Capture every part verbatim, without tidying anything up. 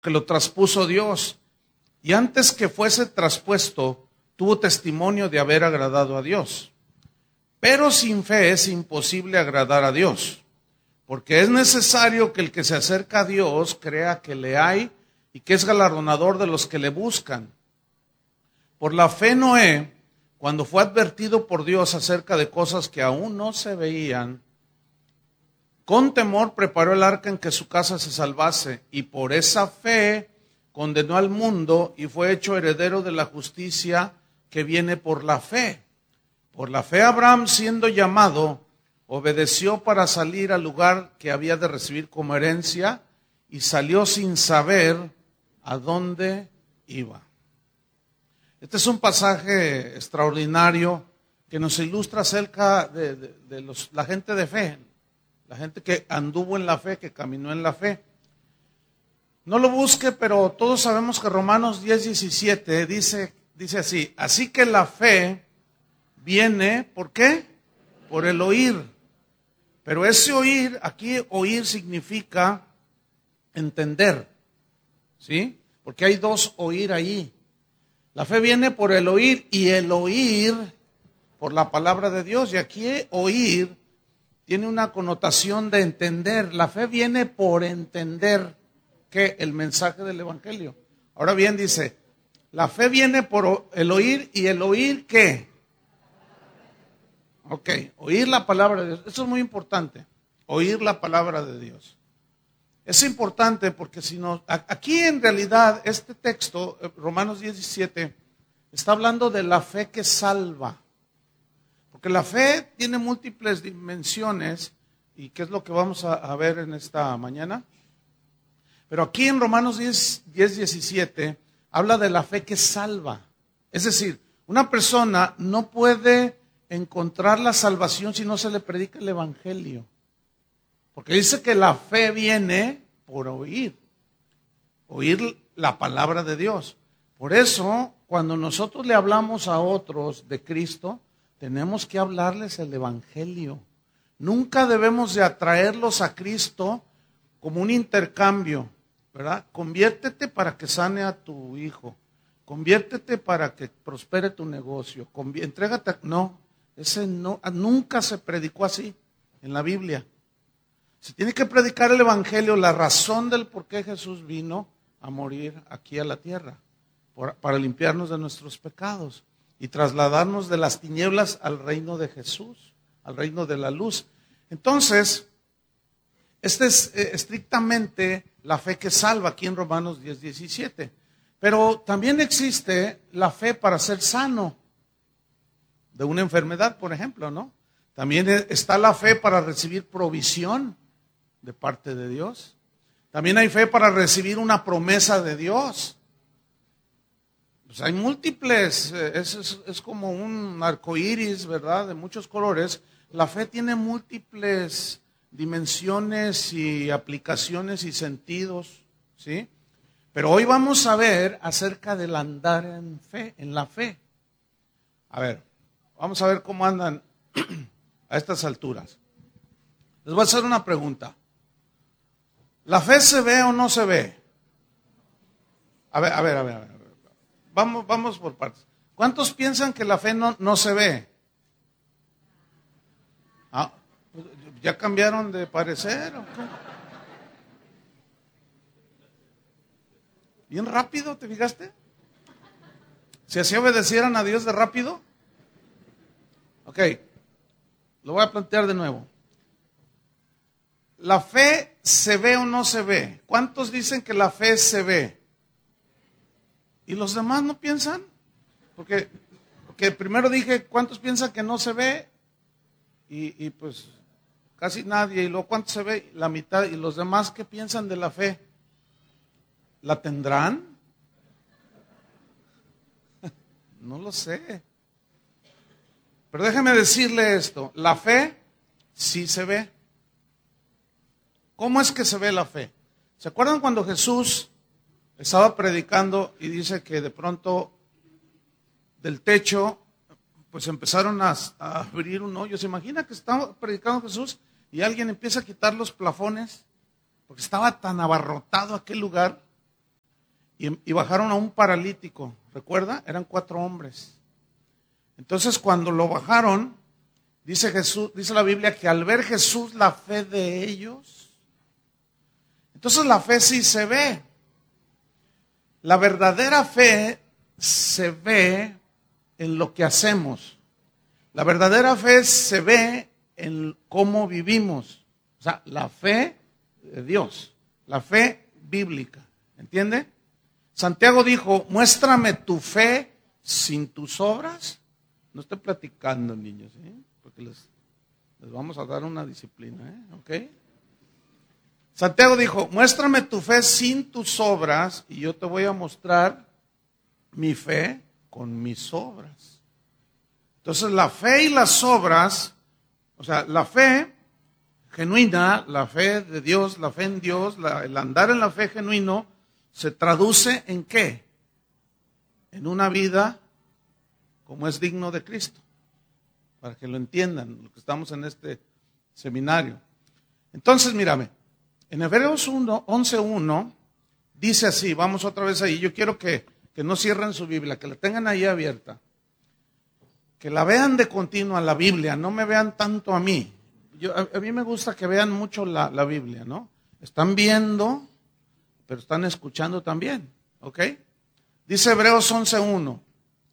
que lo traspuso Dios. Y antes que fuese traspuesto, tuvo testimonio de haber agradado a Dios. Pero sin fe es imposible agradar a Dios, porque es necesario que el que se acerca a Dios crea que le hay y que es galardonador de los que le buscan. Por la fe Noé, cuando fue advertido por Dios acerca de cosas que aún no se veían, con temor preparó el arca en que su casa se salvase, y por esa fe condenó al mundo y fue hecho heredero de la justicia que viene por la fe. Por la fe Abraham, siendo llamado, obedeció para salir al lugar que había de recibir como herencia y salió sin saber a dónde iba. Este es un pasaje extraordinario que nos ilustra acerca de, de, de los, la gente de fe, la gente que anduvo en la fe, que caminó en la fe. No lo busque, pero todos sabemos que Romanos diez, diecisiete dice, dice así: así que la fe viene, ¿por qué? Por el oír. Pero ese oír, aquí oír significa entender, ¿sí? Porque hay dos oír ahí. La fe viene por el oír y el oír por la palabra de Dios. Y aquí oír tiene una connotación de entender. La fe viene por entender que el mensaje del evangelio. Ahora bien, dice, la fe viene por el oír y el oír ¿qué? Ok, oír la palabra de Dios. Eso es muy importante, oír la palabra de Dios. Es importante porque si no, aquí en realidad este texto, Romanos diez, diecisiete, está hablando de la fe que salva. Porque la fe tiene múltiples dimensiones, y qué es lo que vamos a, a ver en esta mañana. Pero aquí en Romanos diez, diecisiete, habla de la fe que salva. Es decir, una persona no puede encontrar la salvación si no se le predica el evangelio. Porque dice que la fe viene por oír, oír la palabra de Dios. Por eso, cuando nosotros le hablamos a otros de Cristo, tenemos que hablarles el evangelio. Nunca debemos de atraerlos a Cristo como un intercambio, ¿verdad? Conviértete para que sane a tu hijo, conviértete para que prospere tu negocio, Convi- entrégate. No, ese no, nunca se predicó así en la Biblia. Se tiene que predicar el evangelio, la razón del por qué Jesús vino a morir aquí a la tierra, por, para limpiarnos de nuestros pecados y trasladarnos de las tinieblas al reino de Jesús, al reino de la luz. Entonces, esta es eh, estrictamente la fe que salva aquí en Romanos diez, diecisiete. Pero también existe la fe para ser sano de una enfermedad, por ejemplo, ¿no? También está la fe para recibir provisión de parte de Dios. También hay fe para recibir una promesa de Dios. Pues hay múltiples, es, es, es como un arco iris, ¿verdad? De muchos colores. La fe tiene múltiples dimensiones y aplicaciones y sentidos, ¿sí? Pero hoy vamos a ver acerca del andar en fe, en la fe. A ver, vamos a ver cómo andan a estas alturas. Les voy a hacer una pregunta. ¿La fe se ve o no se ve? A ver, a ver, a ver. A ver. Vamos, vamos por partes. ¿Cuántos piensan que la fe no, no se ve? Ah, ¿ya cambiaron de parecer o qué? Bien rápido, ¿te fijaste? Si así obedecieran a Dios de rápido. Ok, lo voy a plantear de nuevo. ¿La fe se ve o no se ve? ¿Cuántos dicen que la fe se ve? ¿Y los demás no piensan? Porque, porque primero dije, ¿cuántos piensan que no se ve? Y, y pues casi nadie. Y luego, ¿cuántos se ve? La mitad. ¿Y los demás qué piensan de la fe? ¿La tendrán? No lo sé. Pero déjeme decirle esto. La fe sí se ve. ¿Cómo es que se ve la fe? ¿Se acuerdan cuando Jesús estaba predicando y dice que de pronto del techo pues empezaron a, a abrir un hoyo? ¿Se imagina que estaba predicando Jesús y alguien empieza a quitar los plafones? Porque estaba tan abarrotado aquel lugar y, y bajaron a un paralítico, ¿recuerda? Eran cuatro hombres. Entonces cuando lo bajaron, dice Jesús, dice la Biblia que al ver Jesús la fe de ellos, entonces la fe sí se ve. La verdadera fe se ve en lo que hacemos. La verdadera fe se ve en cómo vivimos. O sea, la fe de Dios, la fe bíblica. ¿Entiende? Santiago dijo, muéstrame tu fe sin tus obras. No estoy platicando, niños, ¿eh? Porque les, les vamos a dar una disciplina, ¿eh? ¿Ok? Santiago dijo, muéstrame tu fe sin tus obras y yo te voy a mostrar mi fe con mis obras. Entonces la fe y las obras, o sea, la fe genuina, la fe de Dios, la fe en Dios, la, el andar en la fe genuino, se traduce en ¿qué? En una vida como es digno de Cristo. Para que lo entiendan, los que estamos en este seminario. Entonces, mírame, en Hebreos once uno dice así, vamos otra vez ahí, yo quiero que, que no cierren su Biblia, que la tengan ahí abierta. Que la vean de continuo a la Biblia, no me vean tanto a mí. Yo, a, a mí me gusta que vean mucho la, la Biblia, ¿no? Están viendo, pero están escuchando también, ¿ok? Dice Hebreos once uno.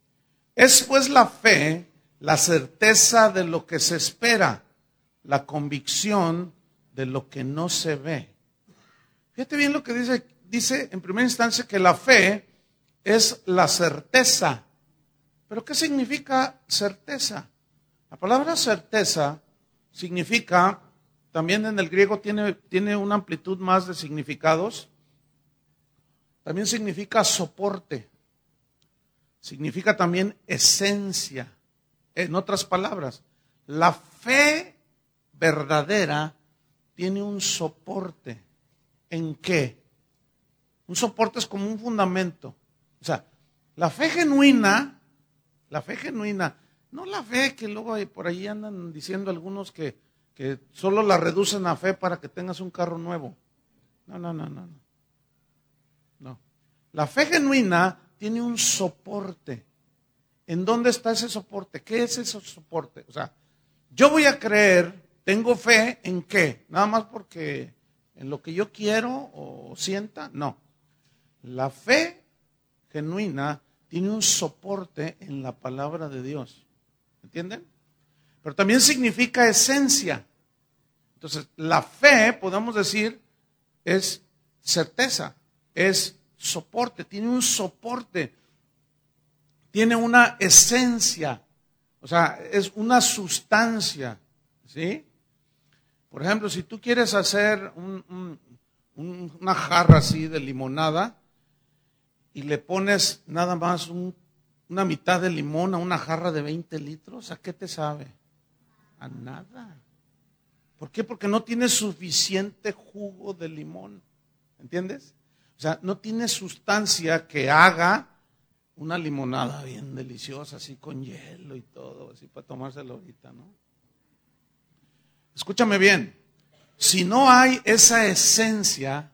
Es pues la fe, la certeza de lo que se espera, la convicción de lo que no se ve. Fíjate bien lo que dice, dice en primera instancia que la fe es la certeza. ¿Pero qué significa certeza? La palabra certeza significa, también en el griego tiene, tiene una amplitud más de significados, también significa soporte, significa también esencia. En otras palabras, la fe verdadera tiene un soporte. ¿En qué? Un soporte es como un fundamento. O sea, la fe genuina, la fe genuina, no la fe que luego por ahí andan diciendo algunos que, que solo la reducen a fe para que tengas un carro nuevo. No, no, no, no, no. No. La fe genuina tiene un soporte. ¿En dónde está ese soporte? ¿Qué es ese soporte? O sea, yo voy a creer, tengo fe en qué, nada más porque en lo que yo quiero o sienta, no. La fe genuina tiene un soporte en la palabra de Dios. ¿Entienden? Pero también significa esencia. Entonces, la fe, podemos decir, es certeza, es soporte, tiene un soporte, tiene una esencia, o sea, es una sustancia, ¿sí? Por ejemplo, si tú quieres hacer un, un, un, una jarra así de limonada y le pones nada más un, una mitad de limón a una jarra de veinte litros, ¿a qué te sabe? A nada. ¿Por qué? Porque no tiene suficiente jugo de limón, ¿entiendes? O sea, no tiene sustancia que haga una limonada bien deliciosa, así con hielo y todo, así para tomárselo ahorita, ¿no? Escúchame bien, si no hay esa esencia,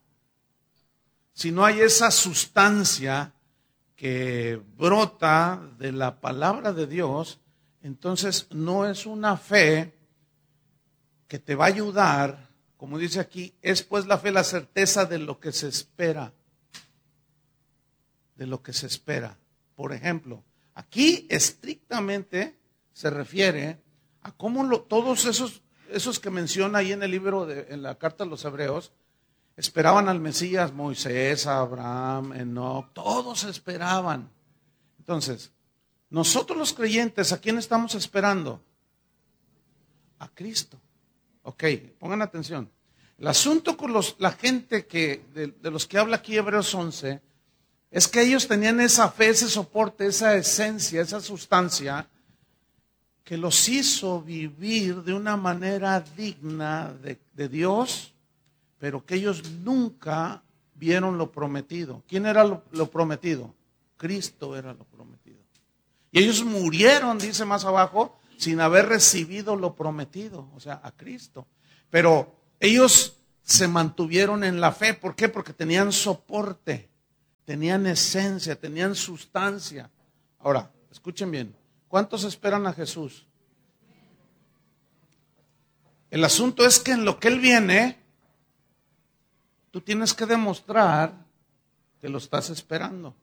si no hay esa sustancia que brota de la palabra de Dios, entonces no es una fe que te va a ayudar, como dice aquí, es pues la fe la certeza de lo que se espera, de lo que se espera. Por ejemplo, aquí estrictamente se refiere a cómo lo, todos esos, esos que menciona ahí en el libro, de, en la carta a los Hebreos, esperaban al Mesías, Moisés, Abraham, Enoc, todos esperaban. Entonces, nosotros los creyentes, ¿a quién estamos esperando? A Cristo. Ok, pongan atención. El asunto con los, la gente que, de, de los que habla aquí Hebreos once, es que ellos tenían esa fe, ese soporte, esa esencia, esa sustancia, que los hizo vivir de una manera digna de, de Dios, pero que ellos nunca vieron lo prometido. ¿Quién era lo, lo prometido? Cristo era lo prometido. Y ellos murieron, dice más abajo, sin haber recibido lo prometido, o sea, a Cristo. Pero ellos se mantuvieron en la fe. ¿Por qué? Porque tenían soporte. tenían esencia, tenían sustancia. Ahora, escuchen bien, ¿cuántos esperan a Jesús? El asunto es que en lo que Él viene, tú tienes que demostrar que lo estás esperando.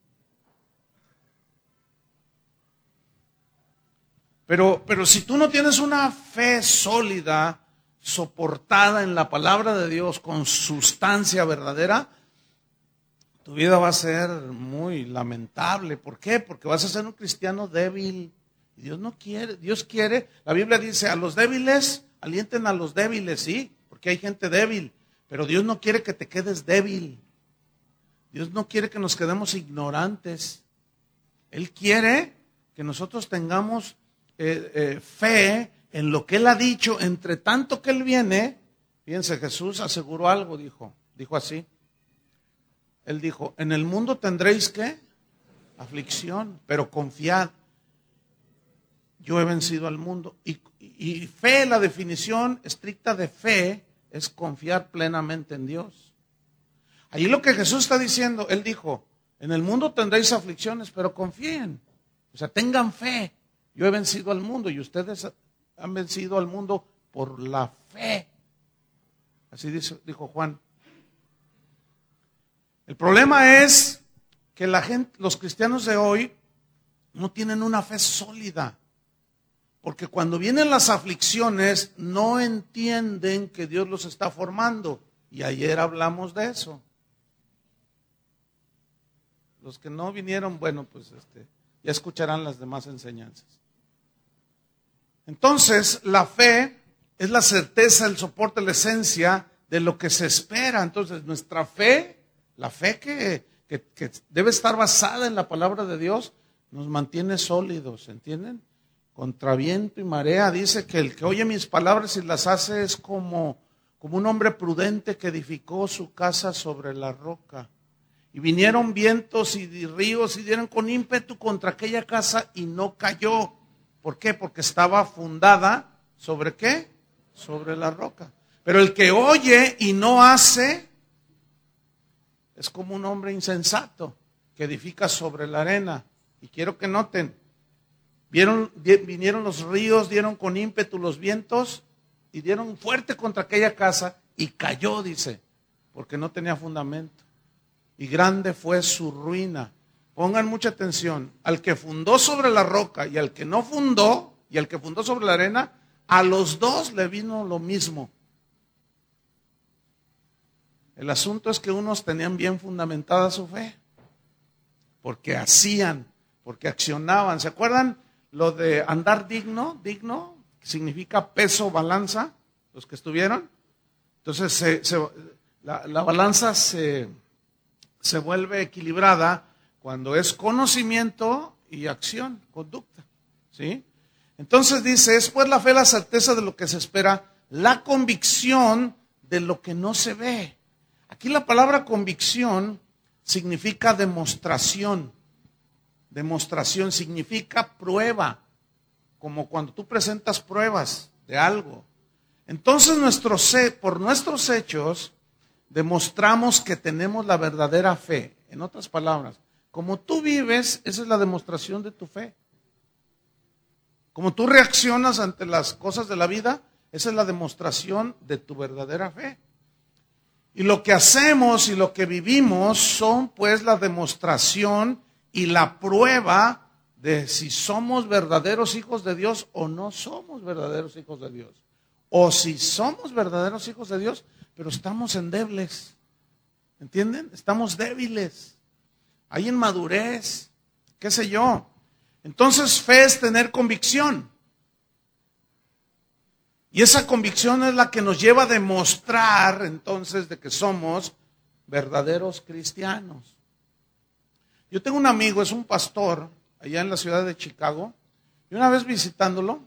Pero, pero si tú no tienes una fe sólida, soportada en la palabra de Dios, con sustancia verdadera, tu vida va a ser muy lamentable. ¿Por qué? Porque vas a ser un cristiano débil. Y Dios no quiere, Dios quiere, la Biblia dice, a los débiles, alienten a los débiles, sí, porque hay gente débil. Pero Dios no quiere que te quedes débil. Dios no quiere que nos quedemos ignorantes. Él quiere que nosotros tengamos eh, eh, fe en lo que Él ha dicho. Entre tanto que Él viene, fíjense, Jesús aseguró algo, dijo, dijo así. Él dijo, en el mundo tendréis ¿qué? Aflicción, pero confiad, yo he vencido al mundo. Y, y fe, la definición estricta de fe, es confiar plenamente en Dios. Allí lo que Jesús está diciendo, Él dijo, en el mundo tendréis aflicciones, pero confíen. O sea, tengan fe. Yo he vencido al mundo y ustedes han vencido al mundo por la fe. Así dice, dijo Juan. El problema es que la gente, los cristianos de hoy no tienen una fe sólida. Porque cuando vienen las aflicciones no entienden que Dios los está formando. Y ayer hablamos de eso. Los que no vinieron, bueno, pues este, ya escucharán las demás enseñanzas. Entonces, la fe es la certeza, el soporte, la esencia de lo que se espera. Entonces, nuestra fe, la fe que, que, que debe estar basada en la palabra de Dios, nos mantiene sólidos, ¿entienden? Contra viento y marea, dice que el que oye mis palabras y las hace es como, como un hombre prudente que edificó su casa sobre la roca. Y vinieron vientos y ríos y dieron con ímpetu contra aquella casa y no cayó. ¿Por qué? Porque estaba fundada ¿sobre qué? Sobre la roca. Pero el que oye y no hace es como un hombre insensato que edifica sobre la arena. Y quiero que noten, vieron, vinieron los ríos, dieron con ímpetu los vientos y dieron fuerte contra aquella casa y cayó, dice, porque no tenía fundamento. Y grande fue su ruina. Pongan mucha atención, al que fundó sobre la roca y al que no fundó, y al que fundó sobre la arena, a los dos le vino lo mismo. El asunto es que unos tenían bien fundamentada su fe, porque hacían, porque accionaban. ¿Se acuerdan lo de andar digno? Digno significa peso, balanza, los que estuvieron. Entonces se, se, la, la balanza se, se vuelve equilibrada cuando es conocimiento y acción, conducta, ¿sí? Entonces dice, es pues la fe la certeza de lo que se espera, la convicción de lo que no se ve. Aquí la palabra convicción significa demostración. Demostración significa prueba, como cuando tú presentas pruebas de algo. Entonces nuestro, por nuestros hechos demostramos que tenemos la verdadera fe. En otras palabras, como tú vives, esa es la demostración de tu fe. Como tú reaccionas ante las cosas de la vida, esa es la demostración de tu verdadera fe. Y lo que hacemos y lo que vivimos son pues la demostración y la prueba de si somos verdaderos hijos de Dios o no somos verdaderos hijos de Dios. O si somos verdaderos hijos de Dios, pero estamos endebles. ¿Entienden? Estamos débiles. Hay inmadurez, qué sé yo. Entonces fe es tener convicción. Y esa convicción es la que nos lleva a demostrar entonces de que somos verdaderos cristianos. Yo tengo un amigo, es un pastor allá en la ciudad de Chicago, y una vez visitándolo,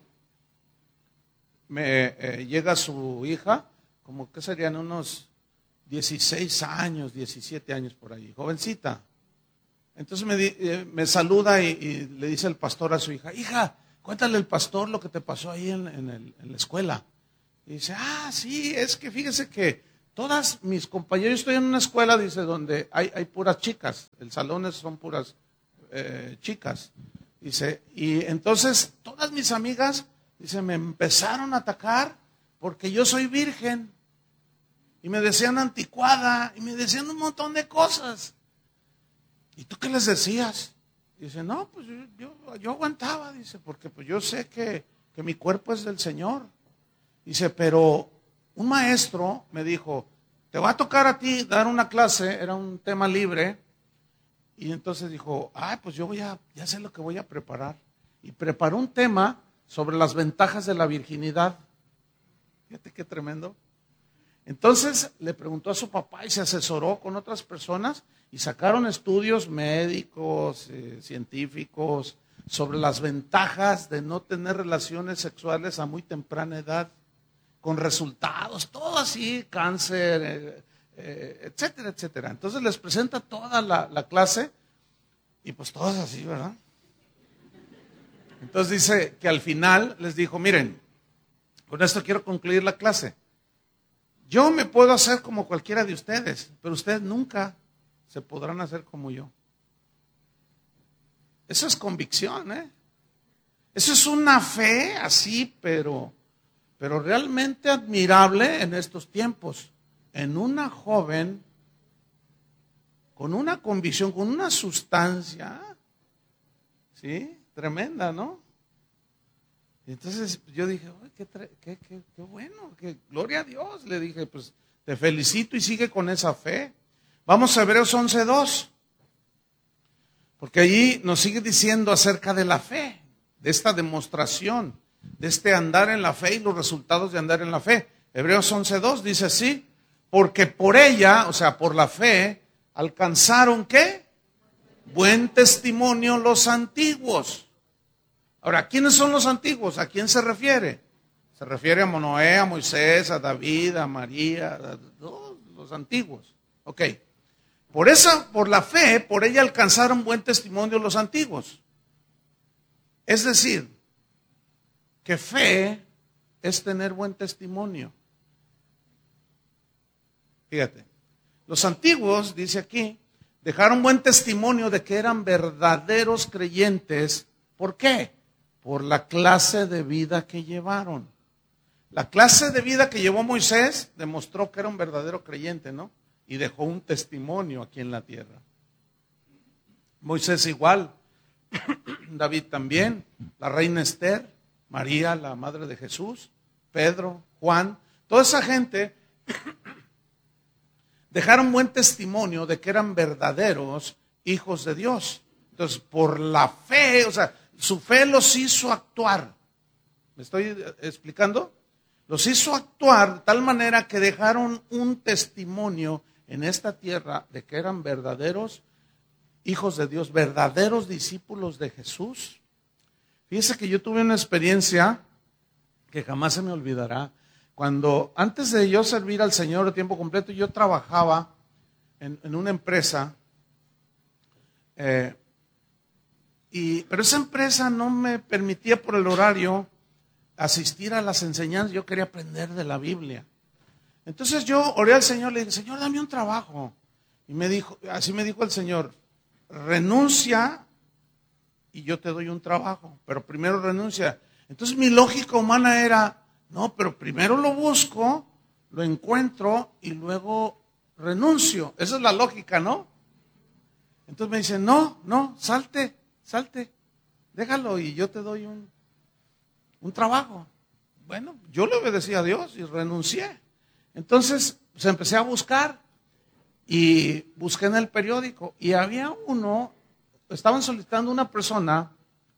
me eh, llega su hija, como que serían unos dieciséis años, diecisiete años por ahí, jovencita. Entonces me, eh, me saluda y, y le dice el pastor a su hija, hija, cuéntale al pastor lo que te pasó ahí en, en, el, en la escuela. Y dice, ah, sí, es que fíjese que todas mis compañeros, yo estoy en una escuela, dice, donde hay, hay puras chicas, el salón es- son puras eh, chicas, dice, y entonces todas mis amigas, dice, me empezaron a atacar porque yo soy virgen, y me decían anticuada, y me decían un montón de cosas. ¿Y tú qué les decías? Dice, no, pues yo, yo, yo aguantaba, dice, porque pues yo sé que, que mi cuerpo es del Señor. Dice, pero un maestro me dijo, te va a tocar a ti dar una clase, era un tema libre, y entonces dijo, ay, pues yo voy a, ya sé lo que voy a preparar. Y preparó un tema sobre las ventajas de la virginidad. Fíjate qué tremendo. Entonces le preguntó a su papá y se asesoró con otras personas y sacaron estudios médicos, eh, científicos, sobre las ventajas de no tener relaciones sexuales a muy temprana edad, con resultados, todo así, cáncer, eh, eh, etcétera, etcétera. Entonces les presenta toda la, la clase y pues todos así, ¿verdad? Entonces dice que al final les dijo, miren, con esto quiero concluir la clase. Yo me puedo hacer como cualquiera de ustedes, pero ustedes nunca se podrán hacer como yo. Eso es convicción, ¿eh? Eso es una fe así, pero, pero realmente admirable en estos tiempos. En una joven con una convicción, con una sustancia, ¿sí? Tremenda, ¿no? Y entonces yo dije, qué, qué, qué, qué bueno, que gloria a Dios. Le dije, pues te felicito y sigue con esa fe. Vamos a Hebreos once dos, porque allí nos sigue diciendo acerca de la fe, de esta demostración, de este andar en la fe y los resultados de andar en la fe. Hebreos once dos dice así, porque por ella, o sea, por la fe, alcanzaron ¿qué? Buen testimonio los antiguos. Ahora, ¿quiénes son los antiguos? ¿A quién se refiere? Se refiere a Noé, a Moisés, a David, a María, a todos los antiguos. Ok. Por esa, por la fe, por ella alcanzaron buen testimonio los antiguos. Es decir, que fe es tener buen testimonio. Fíjate, los antiguos, dice aquí, dejaron buen testimonio de que eran verdaderos creyentes. ¿Por qué? Por la clase de vida que llevaron. La clase de vida que llevó Moisés demostró que era un verdadero creyente, ¿no? Y dejó un testimonio aquí en la tierra. Moisés igual, David también, la reina Esther, María, la madre de Jesús, Pedro, Juan, toda esa gente dejaron buen testimonio de que eran verdaderos hijos de Dios. Entonces, por la fe, o sea, su fe los hizo actuar. ¿Me estoy explicando? Los hizo actuar de tal manera que dejaron un testimonio en esta tierra de que eran verdaderos hijos de Dios, verdaderos discípulos de Jesús. Fíjese que yo tuve una experiencia que jamás se me olvidará. Cuando antes de yo servir al Señor de tiempo completo, yo trabajaba en, en una empresa, eh, y, pero esa empresa no me permitía por el horario asistir a las enseñanzas. Yo quería aprender de la Biblia. Entonces yo oré al Señor, le dije, Señor, dame un trabajo. Y me dijo, así me dijo el Señor, renuncia y yo te doy un trabajo, pero primero renuncia. Entonces mi lógica humana era, no, pero primero lo busco, lo encuentro y luego renuncio. Esa es la lógica, ¿no? Entonces me dice, no, no, salte, salte, déjalo y yo te doy un, un trabajo. Bueno, yo le obedecí a Dios y renuncié. Entonces pues, empecé a buscar y busqué en el periódico y había uno, estaban solicitando una persona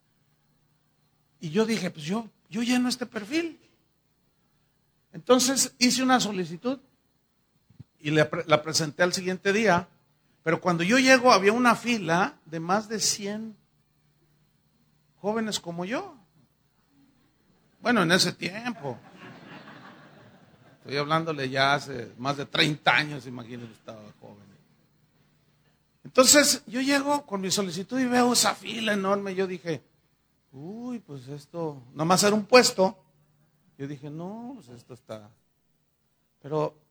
y yo dije, pues yo, yo lleno este perfil. Entonces hice una solicitud y la, la presenté al siguiente día, pero cuando yo llego había una fila de más de cien jóvenes como yo. Bueno, en ese tiempo. Estoy hablándole ya hace más de treinta años, imagínense, estaba joven. Entonces yo llego con mi solicitud y veo esa fila enorme. Yo dije, uy, pues esto, nomás era un puesto. Yo dije, no, pues esto está. Pero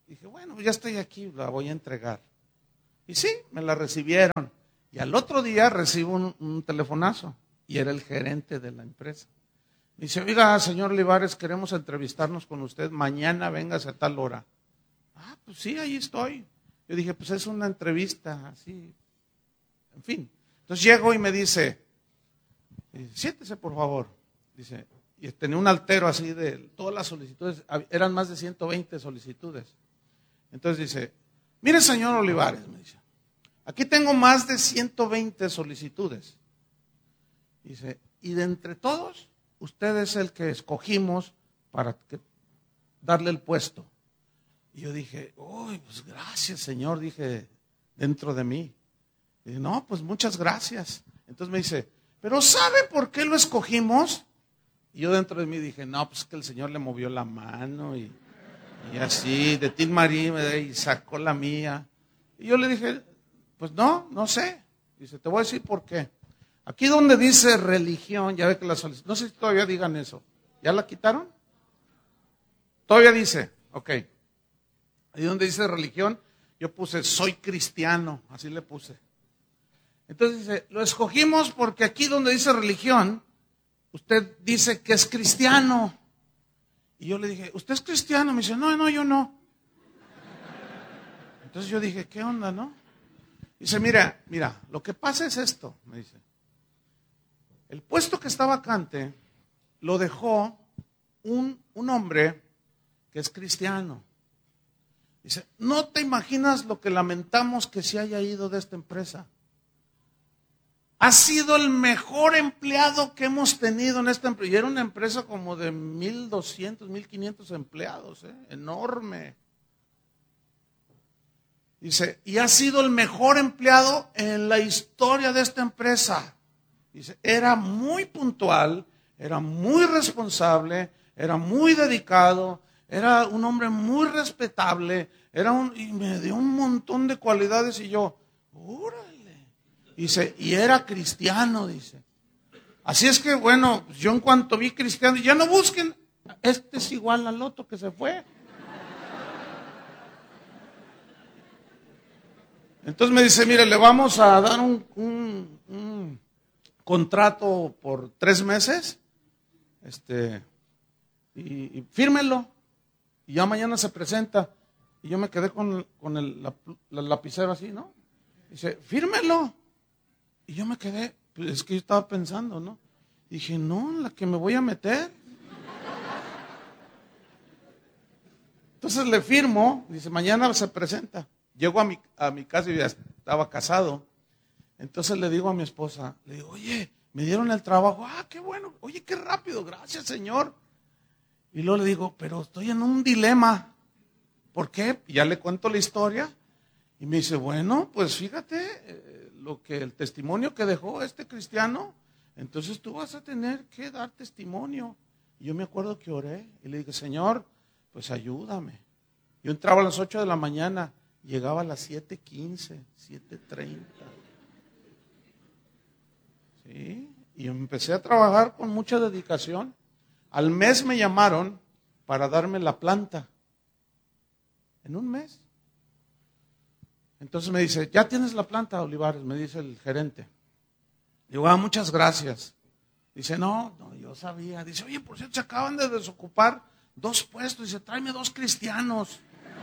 Dije, bueno, ya estoy aquí, la voy a entregar. Y sí, me la recibieron. Y al otro día recibo un, un telefonazo y era el gerente de la empresa. Me dice, oiga, señor Olivares, queremos entrevistarnos con usted, mañana véngase a tal hora. Ah, pues sí, ahí estoy. Yo dije, pues es una entrevista, así, en fin. Entonces llego y me dice, siéntese por favor. Dice, y tenía un altero así de todas las solicitudes, eran más de ciento veinte solicitudes. Entonces dice, mire señor Olivares, me dice, aquí tengo más de ciento veinte solicitudes. Dice, y de entre todos, usted es el que escogimos para que, darle el puesto. Y yo dije, uy, pues gracias señor, dije dentro de mí. Y dije, no, pues muchas gracias. Entonces me dice, pero ¿sabe por qué lo escogimos? Y yo dentro de mí dije, no, pues que el Señor le movió la mano y, y así, de Tin Marín, y sacó la mía. Y yo le dije, pues no, no sé. Dice, te voy a decir por qué. Aquí donde dice religión, ya ve que la solicitud, no sé si todavía digan eso. ¿Ya la quitaron? Todavía dice, ok. Ahí donde dice religión, yo puse soy cristiano, así le puse. Entonces dice, lo escogimos porque aquí donde dice religión, usted dice que es cristiano. Y yo le dije, ¿usted es cristiano? Me dice, no, no, yo no. Entonces yo dije, ¿qué onda, no? Dice, mira, mira, lo que pasa es esto, me dice. El puesto que está vacante lo dejó un, un hombre que es cristiano. Dice, no te imaginas lo que lamentamos que se haya ido de esta empresa. Ha sido el mejor empleado que hemos tenido en esta empresa. Y era una empresa como de mil doscientos, mil quinientos empleados, ¿eh? Enorme. Dice, y ha sido el mejor empleado en la historia de esta empresa. Dice, era muy puntual, era muy responsable, era muy dedicado, era un hombre muy respetable, era un, y me dio un montón de cualidades y yo, órale. Dice, y era cristiano, dice. Así es que, bueno, yo en cuanto vi cristiano, ya no busquen, este es igual al otro que se fue. Entonces me dice, mire, le vamos a dar un, un, un contrato por tres meses, este, y, y fírmelo, y ya mañana se presenta. Y yo me quedé con, con el la, la lapicero así, ¿no? Dice, fírmelo. Y yo me quedé, pues es que yo estaba pensando, ¿no? Dije, no, en la que me voy a meter. Entonces le firmo, dice, mañana se presenta. Llego a mi, a mi casa y ya estaba casado. Entonces le digo a mi esposa, le digo, oye, me dieron el trabajo. Ah, qué bueno, oye, qué rápido, gracias Señor. Y luego le digo, pero estoy en un dilema. ¿Por qué? Y ya le cuento la historia. Y me dice, bueno, pues fíjate, eh, lo que el testimonio que dejó este cristiano, entonces tú vas a tener que dar testimonio. Y yo me acuerdo que oré y le dije, Señor, pues ayúdame. Yo entraba a las ocho de la mañana, llegaba a las siete quince, siete treinta. ¿Sí? Y empecé a trabajar con mucha dedicación. Al mes me llamaron para darme la planta. En un mes. Entonces me dice, ¿ya tienes la planta, Olivares? Me dice el gerente. Digo, ah, muchas gracias. Dice, no, no, yo sabía. Dice, oye, por cierto, se acaban de desocupar dos puestos. Dice, tráeme dos cristianos.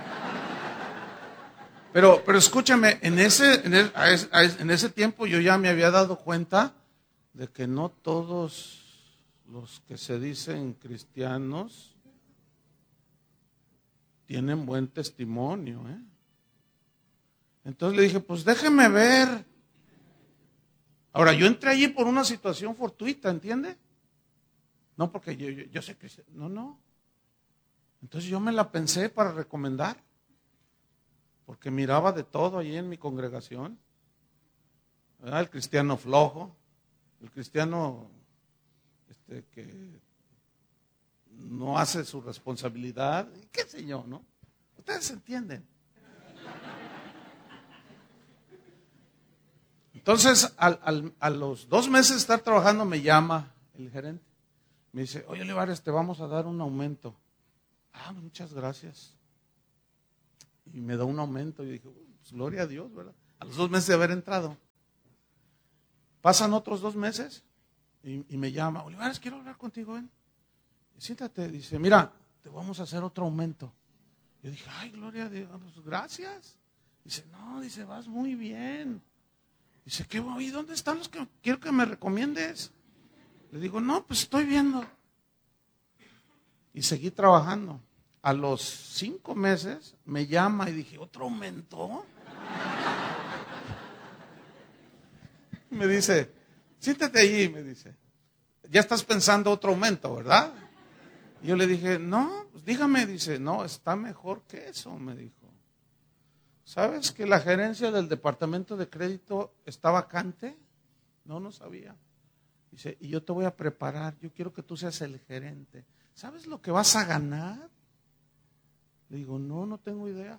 Pero, pero escúchame, en ese, en, el, en ese tiempo yo ya me había dado cuenta de que no todos los que se dicen cristianos tienen buen testimonio, ¿eh? Entonces le dije, pues déjeme ver. Ahora, yo entré allí por una situación fortuita, ¿entiende? No porque yo, yo, yo sé que... No, no. Entonces yo me la pensé para recomendar. Porque miraba de todo allí en mi congregación. ¿Verdad? El cristiano flojo, el cristiano este, que no hace su responsabilidad, qué sé yo, ¿no? Ustedes entienden. Entonces, al, al, a los dos meses de estar trabajando, me llama el gerente. Me dice, oye, Olivares, te vamos a dar un aumento. Ah, muchas gracias. y me da un aumento. Y dije, pues, gloria a Dios, ¿verdad? A los dos meses de haber entrado. Pasan otros dos meses y, y me llama, Olivares, quiero hablar contigo, ven. Y siéntate, dice, mira, te vamos a hacer otro aumento. Yo dije, ay, gloria a Dios, pues, gracias. Dice, no, dice, vas muy bien. Dice, ¿qué voy? ¿Dónde están los que quiero que me recomiendes? Le digo, no, pues estoy viendo. Y seguí trabajando. A los cinco meses me llama y dije, ¿otro aumento? Me dice, siéntate allí, me dice. Ya estás pensando otro aumento, ¿verdad? Y yo le dije, no, pues dígame, dice, no, está mejor que eso, me dijo. ¿Sabes que la gerencia del departamento de crédito está vacante? No, no sabía. Dice, y yo te voy a preparar, yo quiero que tú seas el gerente. ¿Sabes lo que vas a ganar? Le digo, no, no tengo idea.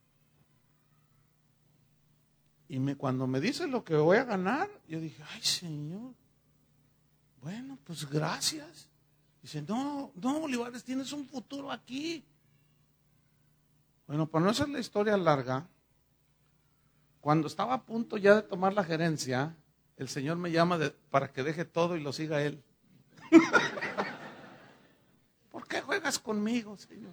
Y me, cuando me dice lo que voy a ganar, yo dije, ay, Señor, bueno, pues gracias. Dice, no, no, Olivares, tienes un futuro aquí. Bueno, para no hacer la historia larga, cuando estaba a punto ya de tomar la gerencia, el Señor me llama de, para que deje todo y lo siga Él. ¿Por qué juegas conmigo, Señor?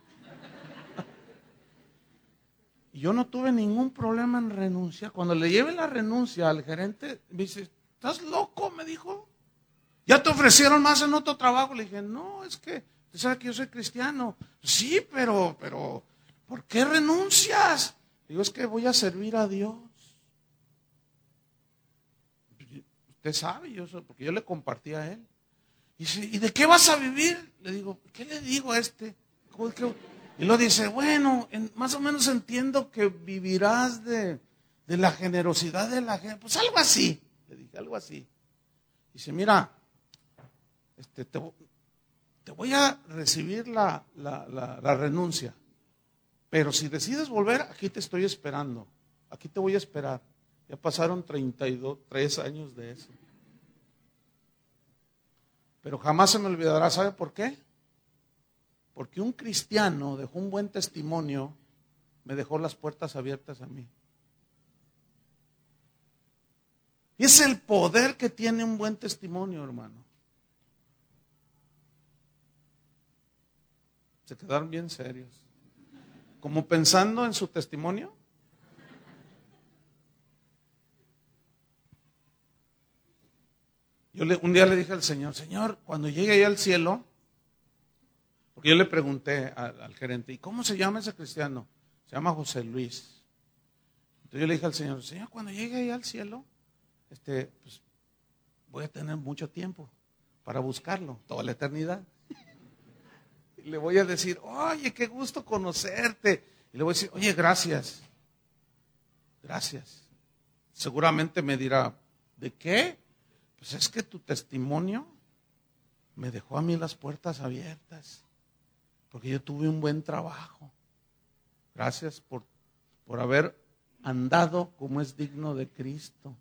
Y yo no tuve ningún problema en renunciar. Cuando le llevé la renuncia al gerente, me dice, ¿estás loco? Me dijo. ¿Ya te ofrecieron más en otro trabajo? Le dije, no, es que, usted sabe que yo soy cristiano. Sí, pero, pero, ¿por qué renuncias? Digo, es que voy a servir a Dios. Usted sabe, yo soy, porque yo le compartí a él. Y dice, ¿y de qué vas a vivir? Le digo, ¿qué le digo a este? Y luego dice, bueno, en, más o menos entiendo que vivirás de, de la generosidad de la gente. Pues algo así. Le dije, algo así. Dice, mira, este, te, te voy a recibir la, la, la, la renuncia. Pero si decides volver, aquí te estoy esperando. Aquí te voy a esperar. Ya pasaron treinta y dos, tres años de eso. Pero jamás se me olvidará, ¿sabe por qué? Porque un cristiano dejó un buen testimonio, me dejó las puertas abiertas a mí. Y es el poder que tiene un buen testimonio, hermano. Se quedaron bien serios. Como pensando en su testimonio. Yo le, un día le dije al Señor, Señor, cuando llegue ahí al cielo, porque yo le pregunté al, al gerente, ¿y cómo se llama ese cristiano? Se llama José Luis. Entonces yo le dije al Señor, Señor, cuando llegue ahí al cielo, este, pues, voy a tener mucho tiempo para buscarlo, toda la eternidad. Y le voy a decir, oye, qué gusto conocerte. Y le voy a decir, oye, gracias. Gracias. Seguramente me dirá, ¿de qué? Pues es que tu testimonio me dejó a mí las puertas abiertas, porque yo tuve un buen trabajo. Gracias por, por haber andado como es digno de Cristo.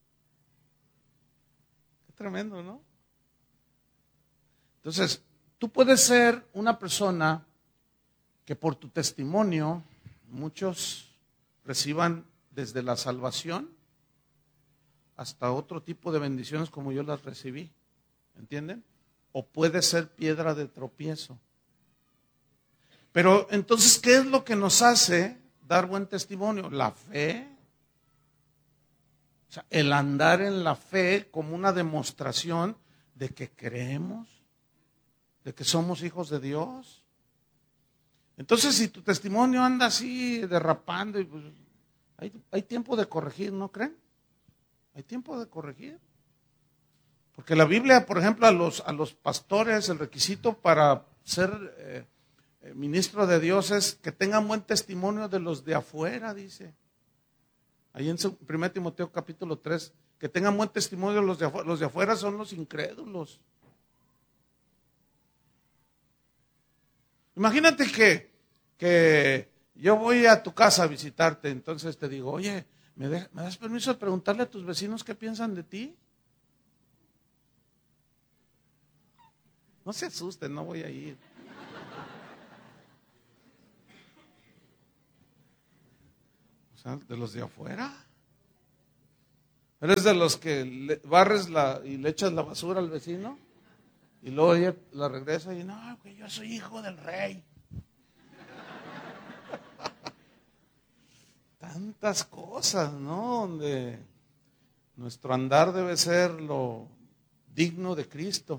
Qué tremendo, ¿no? Entonces, tú puedes ser una persona que por tu testimonio muchos reciban desde la salvación hasta otro tipo de bendiciones como yo las recibí, ¿entienden? O puede ser piedra de tropiezo. Pero entonces, ¿qué es lo que nos hace dar buen testimonio? La fe. O sea, el andar en la fe como una demostración de que creemos, de que somos hijos de Dios. Entonces, si tu testimonio anda así derrapando, pues, hay, hay tiempo de corregir, ¿no creen? Hay tiempo de corregir. Porque la Biblia, por ejemplo, a los, a los pastores, el requisito para ser eh, ministro de Dios es que tengan buen testimonio de los de afuera, dice. Ahí en primero Timoteo capítulo tres, que tengan buen testimonio de los de afuera. Los de afuera son los incrédulos. Imagínate que, que yo voy a tu casa a visitarte, entonces te digo, oye, ¿me, de, ¿me das permiso de preguntarle a tus vecinos qué piensan de ti? No se asusten, no voy a ir. sea, de los de afuera. ¿Eres de los que le barres la, y le echas la basura al vecino? Y luego ella la regresa y no, que yo soy hijo del rey. Tantas cosas, ¿no? Donde nuestro andar debe ser lo digno de Cristo.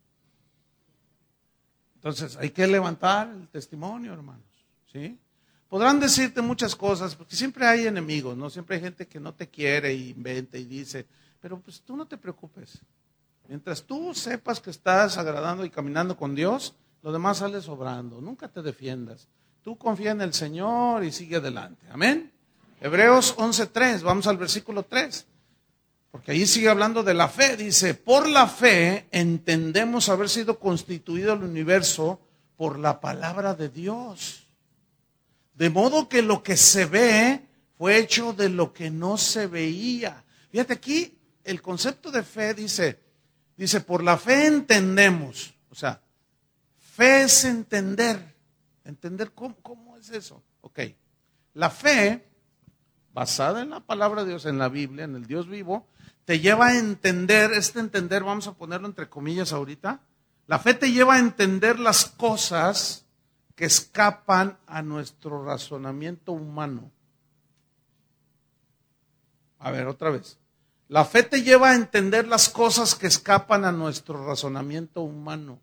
Entonces, hay que levantar el testimonio, hermanos, ¿sí? Podrán decirte muchas cosas, porque siempre hay enemigos, ¿no? Siempre hay gente que no te quiere y inventa y dice, pero pues tú no te preocupes. Mientras tú sepas que estás agradando y caminando con Dios, lo demás sale sobrando. Nunca te defiendas. Tú confía en el Señor y sigue adelante. Amén. Hebreos once tres, vamos al versículo tres. Porque ahí sigue hablando de la fe. Dice, por la fe entendemos haber sido constituido el universo por la palabra de Dios. De modo que lo que se ve fue hecho de lo que no se veía. Fíjate aquí, el concepto de fe dice, dice, por la fe entendemos. O sea, fe es entender. Entender cómo, cómo es eso. Ok, la fe, basada en la palabra de Dios, en la Biblia, en el Dios vivo, te lleva a entender, este entender, vamos a ponerlo entre comillas ahorita, la fe te lleva a entender las cosas que escapan a nuestro razonamiento humano. A ver, otra vez. La fe te lleva a entender las cosas que escapan a nuestro razonamiento humano.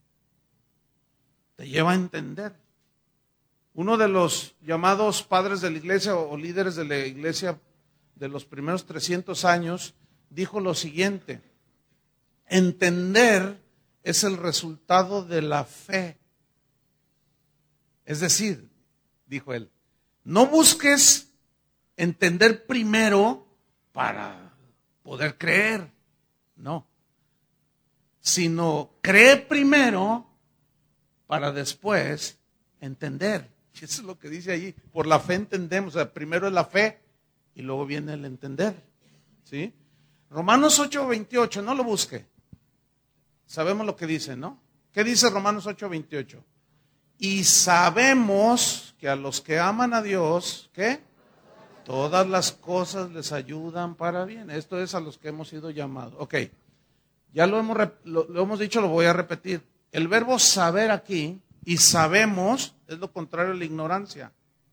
Te lleva a entender. Uno de los llamados padres de la iglesia o líderes de la iglesia de los primeros trescientos años dijo lo siguiente: entender es el resultado de la fe. Es decir, dijo él, no busques entender primero para poder creer, no, sino cree primero para después entender. Y eso es lo que dice allí, por la fe entendemos, o sea, primero es la fe y luego viene el entender, ¿sí? Romanos ocho veintiocho, no lo busque, sabemos lo que dice, ¿no? ¿Qué dice Romanos ocho veintiocho? Y sabemos que a los que aman a Dios, ¿qué? Todas las cosas les ayudan para bien. Esto es a los que hemos sido llamados. Ok, ya lo hemos, lo, lo hemos dicho, lo voy a repetir. El verbo saber aquí, y sabemos, es lo contrario a la ignorancia.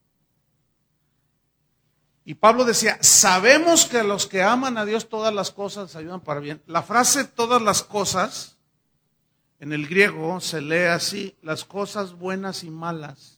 Y Pablo decía, sabemos que a los que aman a Dios todas las cosas les ayudan para bien. La frase todas las cosas, en el griego se lee así, las cosas buenas y malas.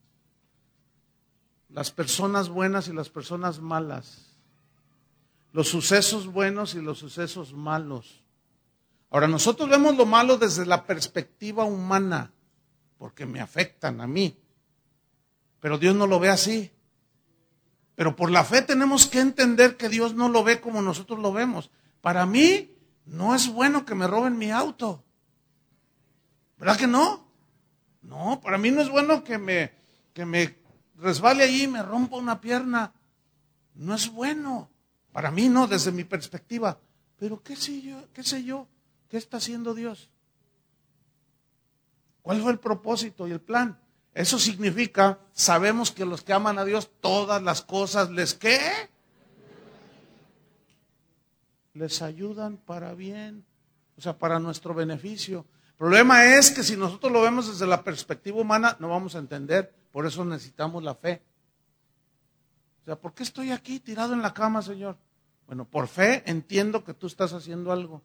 Las personas buenas y las personas malas. Los sucesos buenos y los sucesos malos. Ahora, nosotros vemos lo malo desde la perspectiva humana, porque me afectan a mí. Pero Dios no lo ve así. Pero por la fe tenemos que entender que Dios no lo ve como nosotros lo vemos. Para mí, no es bueno que me roben mi auto. ¿Verdad que no? No, para mí no es bueno que me, que me resbale allí y me rompa una pierna. No es bueno. Para mí no, desde mi perspectiva. Pero ¿qué sé yo? ¿Qué sé yo? ¿Qué está haciendo Dios? ¿Cuál fue el propósito y el plan? Eso significa, sabemos que los que aman a Dios, todas las cosas les ¿qué? Les ayudan para bien, o sea, para nuestro beneficio. El problema es que si nosotros lo vemos desde la perspectiva humana, no vamos a entender, por eso necesitamos la fe. O sea, ¿por qué estoy aquí tirado en la cama, Señor? Bueno, por fe entiendo que tú estás haciendo algo.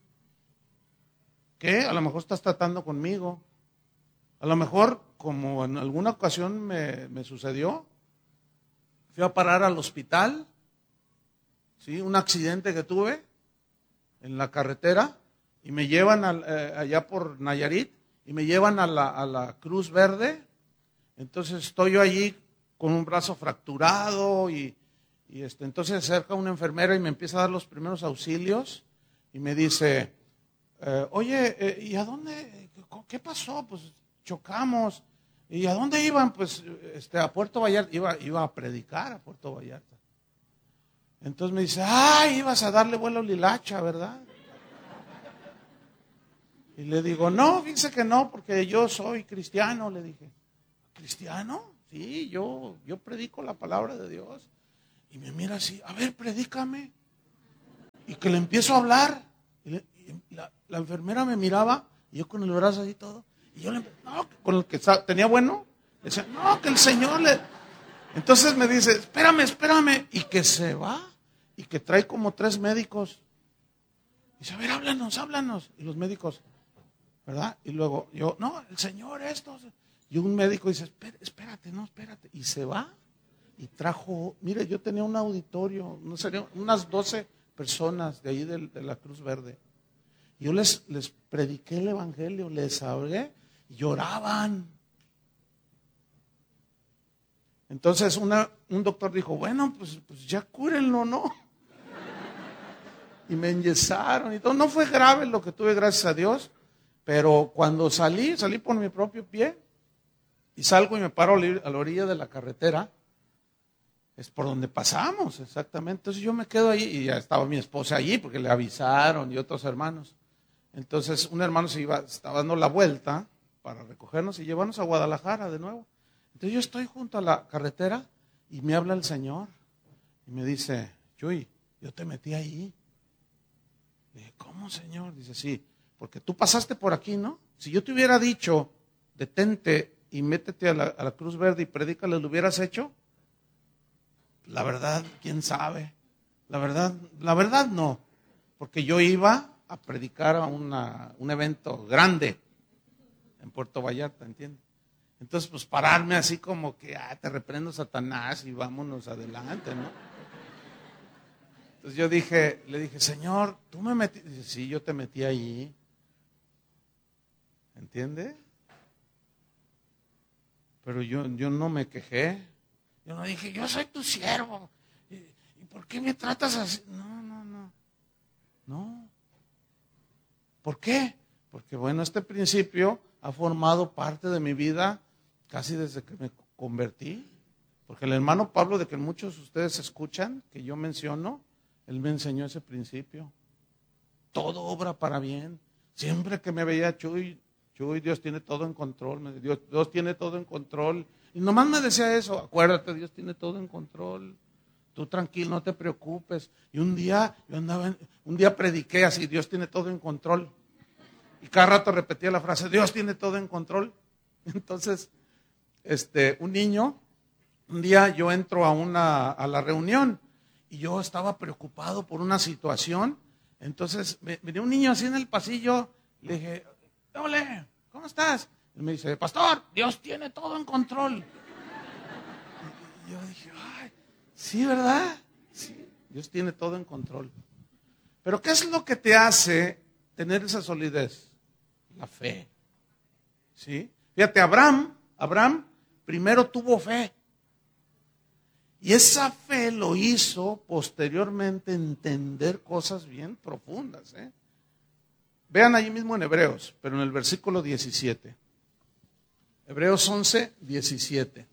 ¿Qué? A lo mejor estás tratando conmigo. A lo mejor, como en alguna ocasión me, me sucedió, fui a parar al hospital, ¿sí? Un accidente que tuve en la carretera, y me llevan al, eh, allá por Nayarit, y me llevan a la, a la Cruz Verde. Entonces estoy yo allí con un brazo fracturado, y, y este, entonces se acerca una enfermera y me empieza a dar los primeros auxilios, y me dice, eh, oye, eh, ¿y a dónde? ¿Qué pasó? Pues chocamos. ¿Y a dónde iban? Pues este, a Puerto Vallarta. Iba, iba a predicar a Puerto Vallarta. Entonces me dice, ay, ibas a darle vuelo a Lilacha, ¿verdad? Y le digo, no, fíjese que no, porque yo soy cristiano, le dije. ¿Cristiano? Sí, yo, yo predico la palabra de Dios. Y me mira así, a ver, predícame. Y que le empiezo a hablar. Y, le, y la, la enfermera me miraba, y yo con el brazo así todo. Y yo le no, con el que tenía bueno, le decía, no, que el Señor le... Entonces me dice, espérame, espérame. Y que se va, y que trae como tres médicos. Y dice, a ver, háblanos, háblanos. Y los médicos, ¿verdad? Y luego yo, no, el Señor esto. Y un médico dice, espérate, no, espérate. Y se va. Y trajo, mire, yo tenía un auditorio, no sería, unas doce personas de ahí de, de la Cruz Verde. Yo les, les prediqué el evangelio, les hablé y lloraban. Entonces una, un doctor dijo, bueno, pues, pues ya cúrenlo, ¿no? Y me enyesaron y todo. No fue grave lo que tuve, gracias a Dios, pero cuando salí, salí por mi propio pie y salgo y me paro a la orilla de la carretera. Es por donde pasamos, exactamente. Entonces yo me quedo ahí y ya estaba mi esposa allí porque le avisaron y otros hermanos. Entonces un hermano se iba, estaba dando la vuelta para recogernos y llevarnos a Guadalajara de nuevo. Entonces yo estoy junto a la carretera y me habla el Señor y me dice, Chuy, yo te metí ahí. Le dije, ¿cómo, Señor? Dice, sí, porque tú pasaste por aquí, ¿no? Si yo te hubiera dicho, detente y métete a la, a la Cruz Verde y predícale, ¿lo hubieras hecho? La verdad, quién sabe. La verdad, la verdad no. Porque yo iba a predicar a una, un evento grande en Puerto Vallarta, ¿entiendes? Entonces, pues pararme así como que, ah, te reprendo, Satanás, y vámonos adelante, ¿no? Entonces yo dije, le dije, Señor, tú me metiste. Dice, sí, yo te metí ahí. ¿Entiendes? Pero yo, yo no me quejé. Yo no dije, yo soy tu siervo. ¿Y, ¿Y por qué me tratas así? No, no, no. No. ¿Por qué? Porque bueno, este principio ha formado parte de mi vida casi desde que me convertí. Porque el hermano Pablo, de que muchos de ustedes escuchan, que yo menciono, él me enseñó ese principio. Todo obra para bien. Siempre que me veía, Chuy, Chuy, Dios tiene todo en control. Dios, Dios tiene todo en control. Y nomás me decía eso, acuérdate, Dios tiene todo en control. Tú tranquilo, no te preocupes. Y un día, yo andaba, en, un día prediqué así, Dios tiene todo en control. Y cada rato repetía la frase, Dios tiene todo en control. Entonces, este, un niño, un día yo entro a una, a la reunión y yo estaba preocupado por una situación. Entonces, venía un niño así en el pasillo, le dije, hola, ¿cómo estás? Y me dice, pastor, Dios tiene todo en control. Y yo dije, ay, sí, ¿verdad? Sí, Dios tiene todo en control. Pero ¿qué es lo que te hace tener esa solidez? La fe. ¿Sí? Fíjate, Abraham, Abraham primero tuvo fe. Y esa fe lo hizo posteriormente entender cosas bien profundas. ¿eh? Vean allí mismo en Hebreos, pero en el versículo diecisiete. Hebreos once, diecisiete.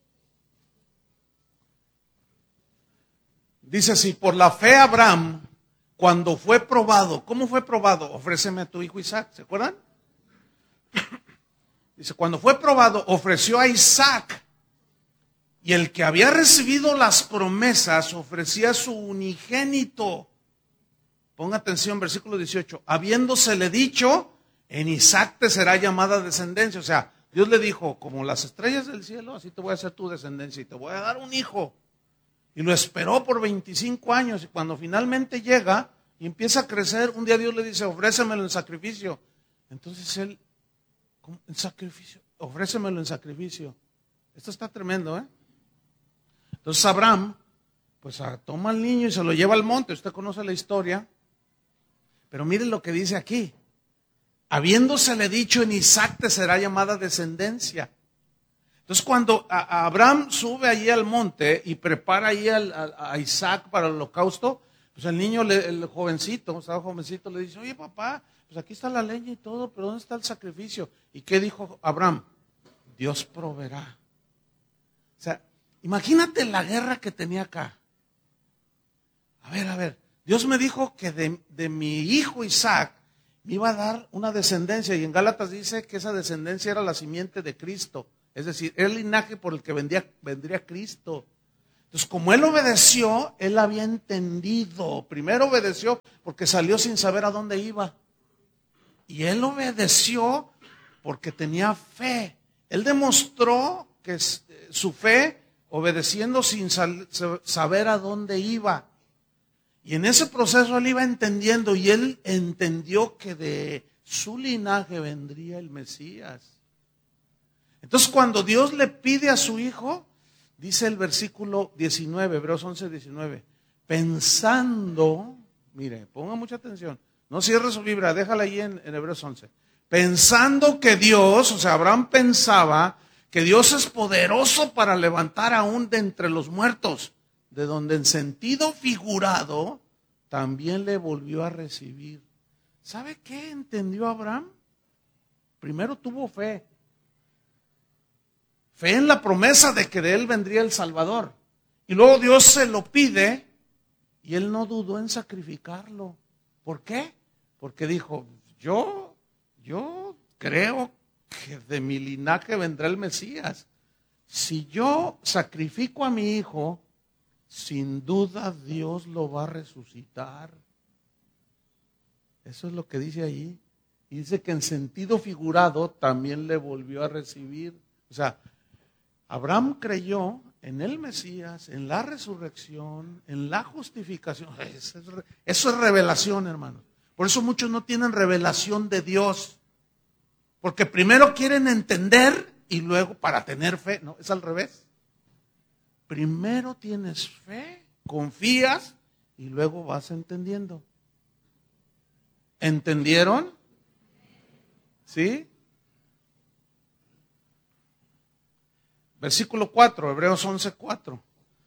Dice así, por la fe Abraham, cuando fue probado, ¿cómo fue probado? Ofréceme a tu hijo Isaac, ¿se acuerdan? Dice, cuando fue probado, ofreció a Isaac, y el que había recibido las promesas ofrecía a su unigénito. Ponga atención, versículo dieciocho, habiéndosele dicho, en Isaac te será llamada descendencia, o sea, Dios le dijo, como las estrellas del cielo, así te voy a hacer tu descendencia y te voy a dar un hijo. Y lo esperó por veinticinco años y cuando finalmente llega y empieza a crecer, un día Dios le dice, ofrécemelo en sacrificio. Entonces él, ¿cómo? En sacrificio, ofrécemelo en sacrificio. Esto está tremendo, ¿eh? Entonces Abraham, pues toma al niño y se lo lleva al monte. Usted conoce la historia. Pero miren lo que dice aquí. Habiéndosele dicho, en Isaac te será llamada descendencia. Entonces cuando a, a Abraham sube allí al monte y prepara ahí al, a, a Isaac para el holocausto, pues el niño, le, el jovencito, estaba jovencito, le dice, oye papá, pues aquí está la leña y todo, pero ¿dónde está el sacrificio? ¿Y qué dijo Abraham? Dios proveerá. O sea, imagínate la guerra que tenía acá. A ver, a ver, Dios me dijo que de, de mi hijo Isaac me iba a dar una descendencia, y en Gálatas dice que esa descendencia era la simiente de Cristo, es decir, era el linaje por el que vendría, vendría Cristo. Entonces, como él obedeció, él había entendido. Primero obedeció porque salió sin saber a dónde iba. Y él obedeció porque tenía fe. Él demostró que su fe obedeciendo sin saber a dónde iba. Y en ese proceso él iba entendiendo, y él entendió que de su linaje vendría el Mesías. Entonces, cuando Dios le pide a su hijo, dice el versículo diecinueve, Hebreos once, diecinueve, pensando, mire, ponga mucha atención, no cierre su Biblia, déjala ahí en, en Hebreos once. Pensando que Dios, o sea, Abraham pensaba que Dios es poderoso para levantar aún de entre los muertos, de donde en sentido figurado también le volvió a recibir. ¿Sabe qué entendió Abraham? Primero tuvo fe. Fe en la promesa de que de él vendría el Salvador. Y luego Dios se lo pide y él no dudó en sacrificarlo. ¿Por qué? Porque dijo, yo, yo creo que de mi linaje vendrá el Mesías. Si yo sacrifico a mi hijo, sin duda Dios lo va a resucitar. Eso es lo que dice ahí. Y dice que en sentido figurado también le volvió a recibir. O sea, Abraham creyó en el Mesías, en la resurrección, en la justificación. Eso es, eso es revelación, hermanos. Por eso muchos no tienen revelación de Dios. Porque primero quieren entender y luego para tener fe. No, es al revés. Primero tienes fe, confías y luego vas entendiendo. ¿Entendieron? ¿Sí? Versículo cuatro, Hebreos once, cuatro.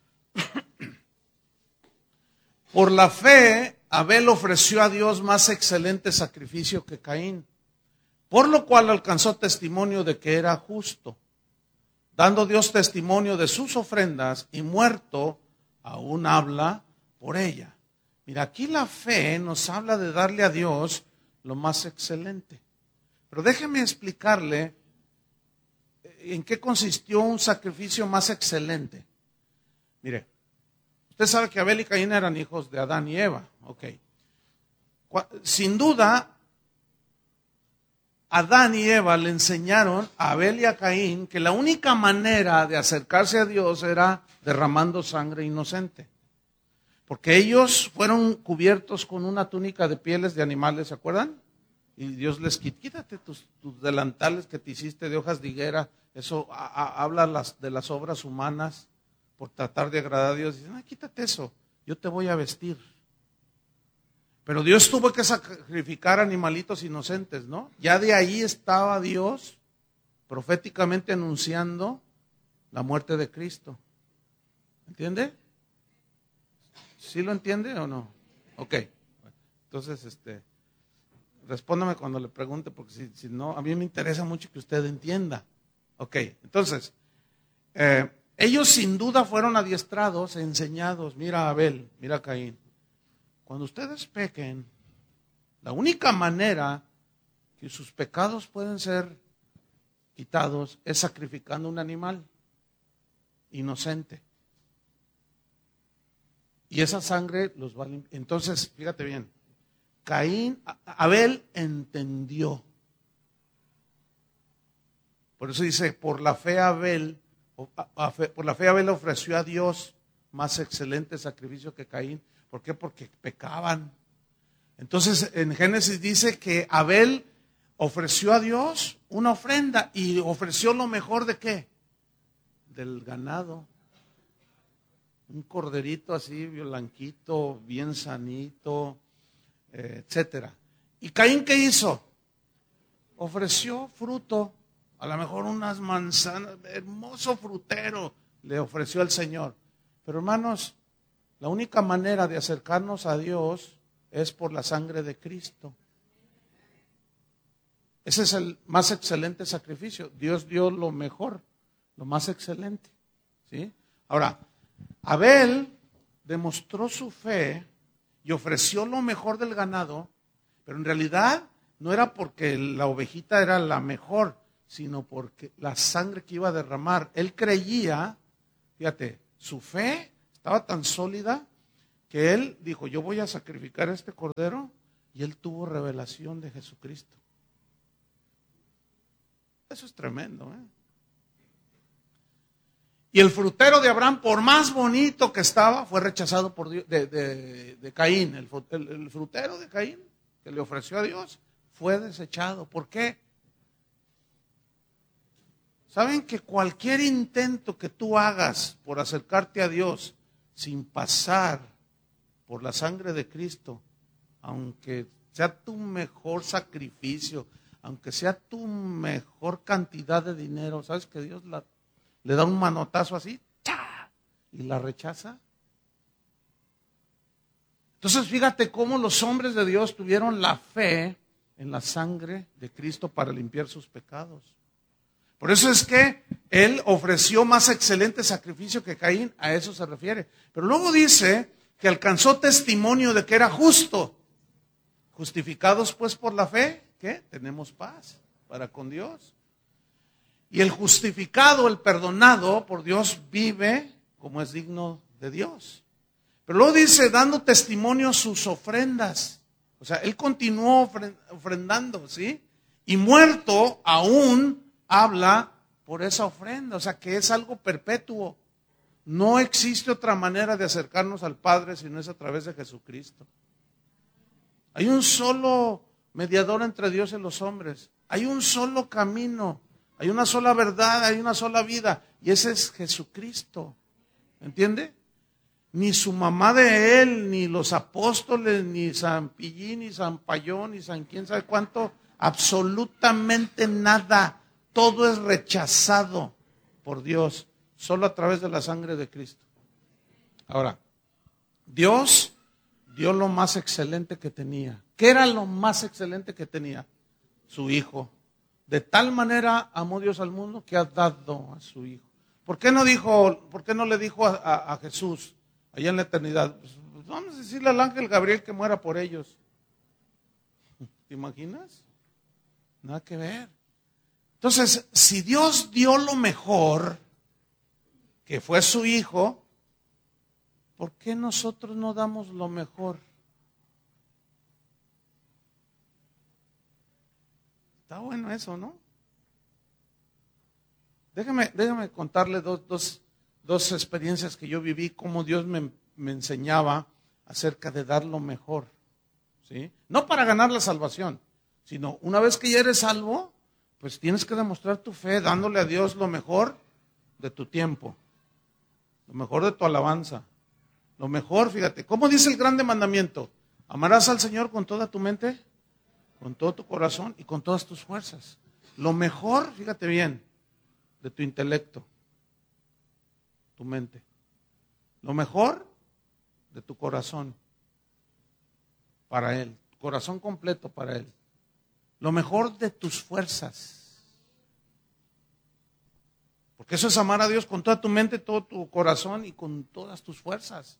Por la fe, Abel ofreció a Dios más excelente sacrificio que Caín, por lo cual alcanzó testimonio de que era justo, dando Dios testimonio de sus ofrendas, y muerto aún habla por ella. Mira, aquí la fe nos habla de darle a Dios lo más excelente. Pero déjeme explicarle en qué consistió un sacrificio más excelente. Mire, usted sabe que Abel y Caín eran hijos de Adán y Eva. Ok. Sin duda, Adán y Eva le enseñaron a Abel y a Caín que la única manera de acercarse a Dios era derramando sangre inocente. Porque ellos fueron cubiertos con una túnica de pieles de animales, ¿se acuerdan? Y Dios les quitó, quítate tus, tus delantales que te hiciste de hojas de higuera. Eso a, a, habla las, de las obras humanas por tratar de agradar a Dios. Dicen, ah, quítate eso, yo te voy a vestir. Pero Dios tuvo que sacrificar animalitos inocentes, ¿no? Ya de ahí estaba Dios proféticamente anunciando la muerte de Cristo. ¿Entiende? ¿Sí lo entiende o no? Ok. Entonces, este, respóndame cuando le pregunte, porque si, si no, a mí me interesa mucho que usted entienda. Ok, entonces, eh, ellos sin duda fueron adiestrados, enseñados. Mira a Abel, mira a Caín. Cuando ustedes pequen, la única manera que sus pecados pueden ser quitados es sacrificando un animal inocente. Y esa sangre los va a limpiar. Entonces, fíjate bien, Caín, Abel entendió. Por eso dice, por la fe Abel, por la fe Abel ofreció a Dios más excelente sacrificio que Caín. ¿Por qué? Porque pecaban. Entonces en Génesis dice que Abel ofreció a Dios una ofrenda y ofreció lo mejor de ¿qué? Del ganado. Un corderito así, blanquito, bien sanito, eh, etcétera. ¿Y Caín qué hizo? Ofreció fruto, a lo mejor unas manzanas, hermoso frutero le ofreció al Señor. Pero hermanos, la única manera de acercarnos a Dios es por la sangre de Cristo. Ese es el más excelente sacrificio. Dios dio lo mejor, lo más excelente. ¿Sí? Ahora, Abel demostró su fe y ofreció lo mejor del ganado, pero en realidad no era porque la ovejita era la mejor, sino porque la sangre que iba a derramar. Él creía, fíjate, su fe estaba tan sólida que él dijo, yo voy a sacrificar a este cordero, y él tuvo revelación de Jesucristo. Eso es tremendo, ¿eh? Y el frutero de Abraham, por más bonito que estaba, fue rechazado por Dios, de, de, de Caín. El, el, el frutero de Caín, que le ofreció a Dios, fue desechado. ¿Por qué? ¿Saben que cualquier intento que tú hagas por acercarte a Dios sin pasar por la sangre de Cristo, aunque sea tu mejor sacrificio, aunque sea tu mejor cantidad de dinero, ¿sabes que Dios la, le da un manotazo así, ¡cha!, y la rechaza? Entonces fíjate cómo los hombres de Dios tuvieron la fe en la sangre de Cristo para limpiar sus pecados. Por eso es que él ofreció más excelente sacrificio que Caín, a eso se refiere. Pero luego dice que alcanzó testimonio de que era justo. Justificados pues por la fe, ¿qué? Tenemos paz para con Dios. Y el justificado, el perdonado por Dios, vive como es digno de Dios. Pero luego dice, dando testimonio sus ofrendas. O sea, él continuó ofrendando, ¿sí? Y muerto aún habla por esa ofrenda. O sea, que es algo perpetuo. No existe otra manera de acercarnos al Padre si no es a través de Jesucristo. Hay un solo mediador entre Dios y los hombres. Hay un solo camino. Hay una sola verdad, hay una sola vida. Y ese es Jesucristo. ¿Entiende? Ni su mamá de él, ni los apóstoles, ni San Pillín, ni San Payón, ni San quién sabe cuánto. Absolutamente nada. Todo es rechazado por Dios. Solo a través de la sangre de Cristo. Ahora, Dios dio lo más excelente que tenía. ¿Qué era lo más excelente que tenía? Su Hijo. De tal manera amó Dios al mundo que ha dado a su Hijo. ¿Por qué no dijo, por qué no le dijo a, a, a Jesús allá en la eternidad? Pues vamos a decirle al ángel Gabriel que muera por ellos. ¿Te imaginas? Nada que ver. Entonces, si Dios dio lo mejor, que fue su Hijo, ¿por qué nosotros no damos lo mejor? Está bueno eso, ¿no? Déjame, déjame contarle dos, dos, dos experiencias que yo viví, cómo Dios me, me enseñaba acerca de dar lo mejor, ¿sí? No para ganar la salvación, sino una vez que ya eres salvo, pues tienes que demostrar tu fe dándole a Dios lo mejor de tu tiempo, lo mejor de tu alabanza, lo mejor, fíjate, ¿cómo dice el grande mandamiento? Amarás al Señor con toda tu mente, con todo tu corazón y con todas tus fuerzas. Lo mejor, fíjate bien, de tu intelecto, tu mente. Lo mejor de tu corazón para Él, tu corazón completo para Él. Lo mejor de tus fuerzas. Porque eso es amar a Dios con toda tu mente, todo tu corazón y con todas tus fuerzas.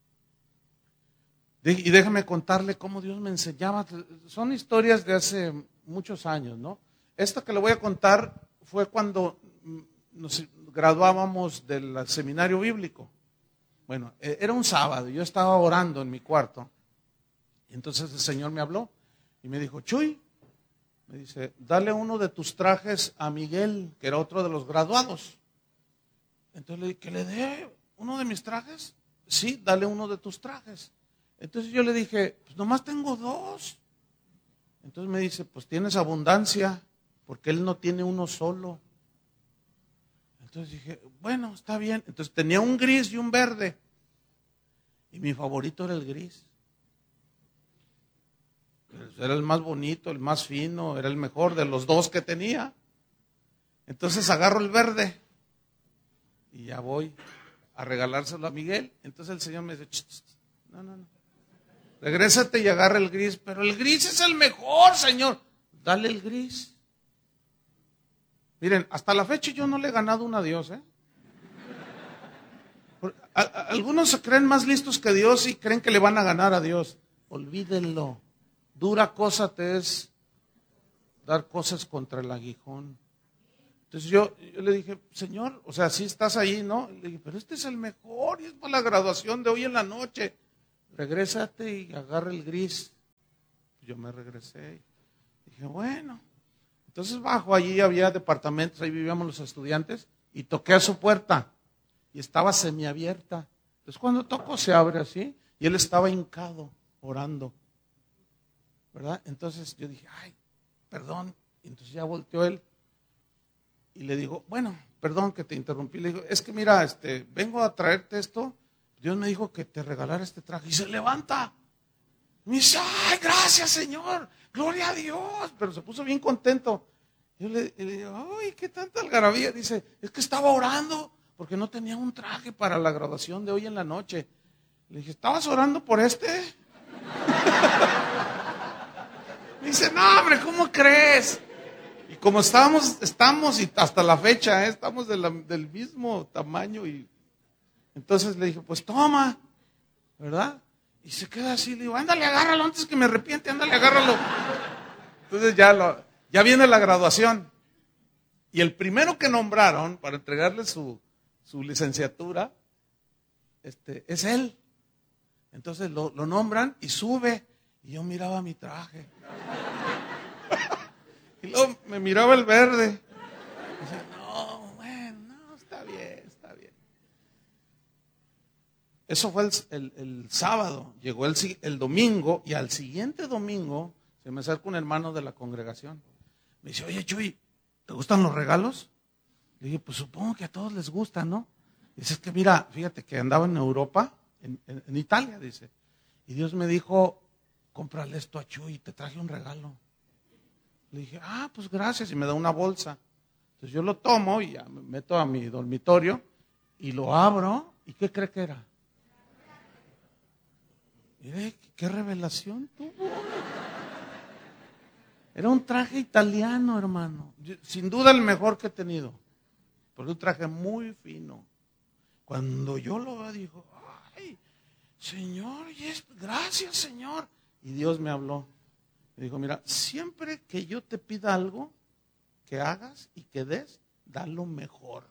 Y déjame contarle cómo Dios me enseñaba. Son historias de hace muchos años, ¿no? Esta que le voy a contar fue cuando nos graduábamos del seminario bíblico. Bueno, era un sábado, yo estaba orando en mi cuarto. Y entonces el Señor me habló y me dijo, Chuy, me dice, dale uno de tus trajes a Miguel, que era otro de los graduados. Entonces le dije, ¿que le dé uno de mis trajes? Sí, dale uno de tus trajes. Entonces yo le dije, pues nomás tengo dos. Entonces me dice, pues tienes abundancia, porque él no tiene uno solo. Entonces dije, bueno, está bien. Entonces tenía un gris y un verde. Y mi favorito era el gris. Era el más bonito, el más fino, era el mejor de los dos que tenía. Entonces agarro el verde y ya voy a regalárselo a Miguel. Entonces el Señor me dice, ch, ch, no, no, no. Regrésate y agarra el gris. Pero el gris es el mejor, Señor. Dale el gris. Miren, hasta la fecha yo no le he ganado una a Dios, ¿eh? A, a, algunos se creen más listos que Dios y creen que le van a ganar a Dios. Olvídenlo. Dura cosa te es dar cosas contra el aguijón. Entonces yo, yo le dije, Señor, o sea, sí estás ahí, ¿no? Le dije, pero este es el mejor y es para la graduación de hoy en la noche. Regrésate y agarra el gris. Yo me regresé y dije, bueno. Entonces bajo, allí había departamentos, ahí vivíamos los estudiantes, y toqué a su puerta y estaba semiabierta. Entonces cuando toco se abre así y él estaba hincado, orando, ¿verdad? Entonces yo dije, ay, perdón. Y entonces ya volteó él y le digo, bueno, perdón que te interrumpí. Le digo, es que mira, este, vengo a traerte esto. Dios me dijo que te regalara este traje. Y se levanta. Me dice, ay, gracias, Señor. Gloria a Dios. Pero se puso bien contento. Yo le, le digo, ay, qué tanta algarabía. Dice, es que estaba orando porque no tenía un traje para la graduación de hoy en la noche. Le dije, ¿estabas orando por este? Me dice, no, hombre, ¿cómo crees? Y como estábamos, estamos y hasta la fecha, ¿eh? Estamos de la, del mismo tamaño. Y entonces le dije, pues toma, ¿verdad? Y se queda así, le digo, ándale, agárralo antes que me arrepiente, ándale, agárralo. Entonces ya, lo, ya viene la graduación. Y el primero que nombraron para entregarle su, su licenciatura este, es él. Entonces lo, lo nombran y sube. Y yo miraba mi traje. Y luego me miraba el verde. Y decía, no, bueno, no, está bien, está bien. Eso fue el, el, el sábado. Llegó el, el domingo y al siguiente domingo se me acerca un hermano de la congregación. Me dice, oye, Chuy, ¿te gustan los regalos? Le dije, pues supongo que a todos les gustan, ¿no? Dice, es que mira, fíjate que andaba en Europa, en, en, en Italia, dice. Y Dios me dijo, cómprale esto a Chuy, te traje un regalo. Le dije, ah, pues gracias, y me da una bolsa. Entonces yo lo tomo y ya me meto a mi dormitorio y lo abro. ¿Y qué cree que era? Mire, qué revelación tuvo. Era un traje italiano, hermano. Sin duda el mejor que he tenido. Porque un traje muy fino. Cuando yo lo veo, digo, ay, Señor, gracias, Señor. Y Dios me habló. Me dijo, mira, siempre que yo te pida algo, que hagas y que des, da lo mejor.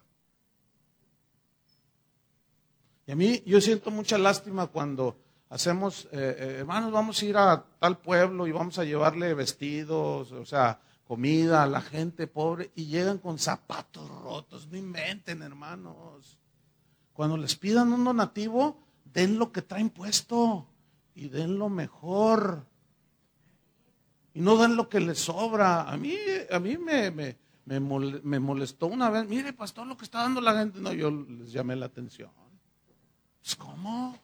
Y a mí, yo siento mucha lástima cuando hacemos, eh, eh, hermanos, vamos a ir a tal pueblo y vamos a llevarle vestidos, o sea, comida a la gente pobre y llegan con zapatos rotos. No inventen, hermanos. Cuando les pidan un donativo, den lo que traen puesto y den lo mejor. Y no den lo que les sobra. A mí, a mí me, me, me molestó una vez. Mire, pastor, lo que está dando la gente. No, yo les llamé la atención. Pues, ¿cómo?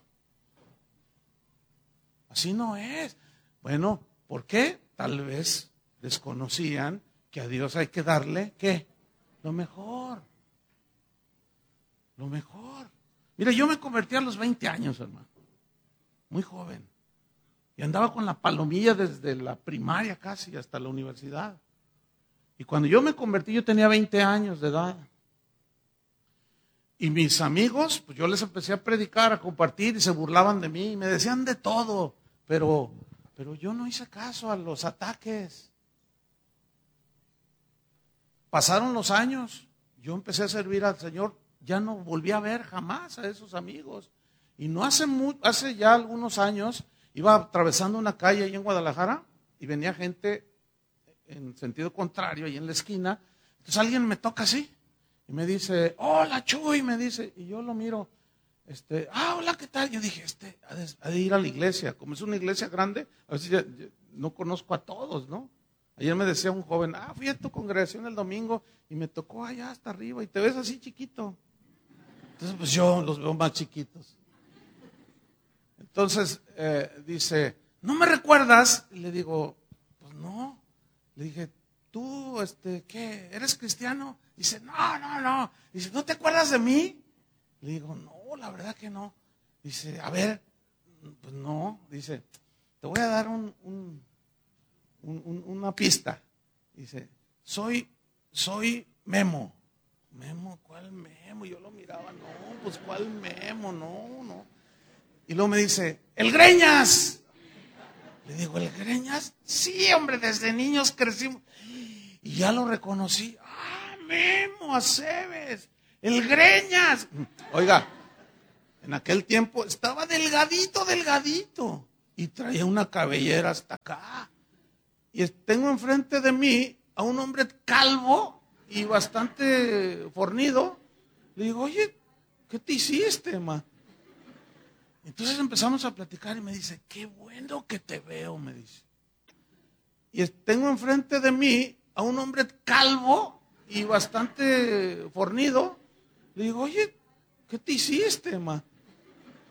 Así no es. Bueno, ¿por qué? Tal vez desconocían que a Dios hay que darle, ¿qué? Lo mejor. Lo mejor. Mire, yo me convertí a los veinte años, hermano. Muy joven. Y andaba con la palomilla desde la primaria casi hasta la universidad. Y cuando yo me convertí, yo tenía veinte años de edad. Y mis amigos, pues yo les empecé a predicar, a compartir y se burlaban de mí. Y me decían de todo. Pero, pero yo no hice caso a los ataques. Pasaron los años. Yo empecé a servir al Señor. Ya no volví a ver jamás a esos amigos. Y no hace, muy, hace ya algunos años... Iba atravesando una calle ahí en Guadalajara y venía gente en sentido contrario ahí en la esquina. Entonces alguien me toca así y me dice, hola Chuy, me dice. Y yo lo miro, este, ah, hola, ¿qué tal? Yo dije, este, ha de, ha de ir a la iglesia. Como es una iglesia grande, a veces ya, ya, no conozco a todos, ¿no? Ayer me decía un joven, ah, fui a tu congregación el domingo y me tocó allá hasta arriba y te ves así chiquito. Entonces pues yo los veo más chiquitos. Entonces eh, dice, ¿no me recuerdas? Y le digo, pues no. Le dije, ¿tú este, qué? ¿Eres cristiano? Dice, no, no, no. Dice, ¿no te acuerdas de mí? Le digo, no, la verdad que no. Dice, a ver, pues no. Dice, te voy a dar un, un, un, un, una pista. Dice, soy, soy Memo. Memo, ¿cuál Memo? Yo lo miraba, no, pues ¿cuál Memo? No, no. Y luego me dice, ¡el Greñas! Le digo, ¿el Greñas? Sí, hombre, desde niños crecimos. Y ya lo reconocí. ¡Ah, Memo Aceves, el Greñas. Oiga, en aquel tiempo estaba delgadito, delgadito, y traía una cabellera hasta acá. Y tengo enfrente de mí a un hombre calvo y bastante fornido. Le digo, oye, ¿qué te hiciste, ma? Entonces empezamos a platicar y me dice, qué bueno que te veo, me dice. Y tengo enfrente de mí a un hombre calvo y bastante fornido. Le digo, oye, ¿qué te hiciste, ma?